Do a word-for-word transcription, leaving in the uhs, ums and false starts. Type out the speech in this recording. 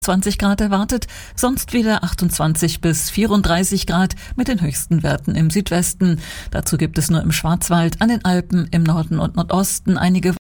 zwanzig Grad erwartet, sonst wieder achtundzwanzig bis vierunddreißig Grad mit den höchsten Werten im Südwesten. Dazu gibt es nur im Schwarzwald, an den Alpen, im Norden und Nordosten einige